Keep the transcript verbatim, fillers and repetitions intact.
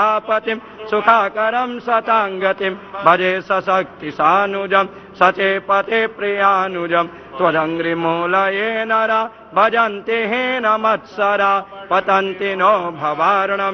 पतिं सुखाकरं सतांगतिं भजे सशक्ति सानुजं सचे पते प्रियानुजं त्वदंग्रिमूलये नरा भजन्ति हेन मत्सरा पतन्ति नो भवार्णं